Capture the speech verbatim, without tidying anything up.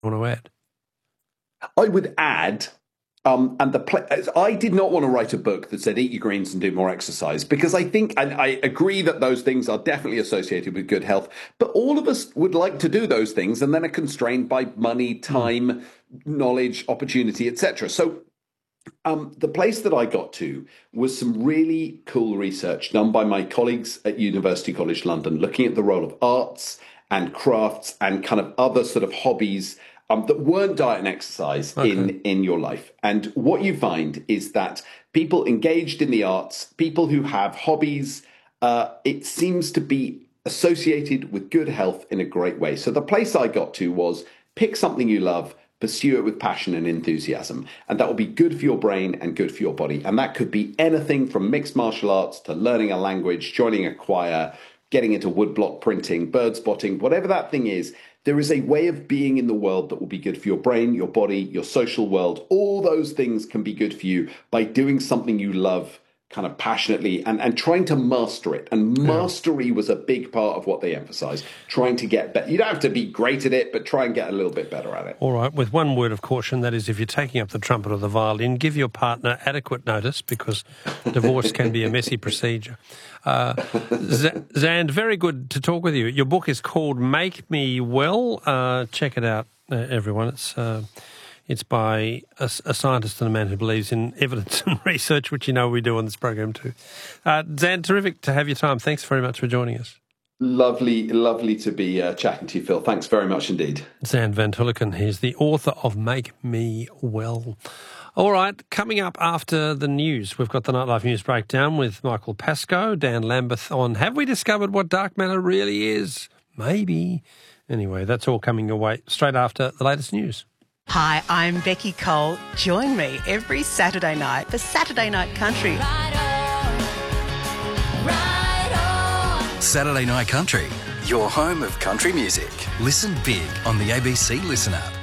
want to add? I would add, um, and the pl- I did not want to write a book that said eat your greens and do more exercise, because I think, and I agree that those things are definitely associated with good health, but all of us would like to do those things and then are constrained by money, time, mm. knowledge, opportunity, et cetera. So um, the place that I got to was some really cool research done by my colleagues at University College London, looking at the role of arts and crafts and kind of other sort of hobbies Um, that weren't diet and exercise okay. in, in your life. And what you find is that people engaged in the arts, people who have hobbies, uh, it seems to be associated with good health in a great way. So the place I got to was pick something you love, pursue it with passion and enthusiasm. And that will be good for your brain and good for your body. And that could be anything from mixed martial arts to learning a language, joining a choir, getting into woodblock printing, bird spotting, whatever that thing is. There is a way of being in the world that will be good for your brain, your body, your social world. All those things can be good for you by doing something you love kind of passionately and, and trying to master it. And mastery yeah. was a big part of what they emphasized, trying to get better. You don't have to be great at it, but try and get a little bit better at it. All right, with one word of caution, that is if you're taking up the trumpet or the violin, give your partner adequate notice, because divorce can be a messy procedure. Uh, Z- Zand, very good to talk with you. Your book is called Make Me Well. Uh, check it out, uh, everyone. It's... Uh, It's by a, a scientist and a man who believes in evidence and research, which you know we do on this program too. Uh, Zand, terrific to have your time. Thanks very much for joining us. Lovely, lovely to be uh, chatting to you, Phil. Thanks very much indeed. Zand van Tulleken, he's the author of Make Me Well. All right, coming up after the news, we've got the Nightlife News Breakdown with Michael Pascoe, Dan Lambeth on Have We Discovered What Dark Matter Really Is? Maybe. Anyway, that's all coming your way straight after the latest news. Hi, I'm Becky Cole. Join me every Saturday night for Saturday Night Country. Right on, right on. Saturday Night Country, your home of country music. Listen big on the A B C Listen app.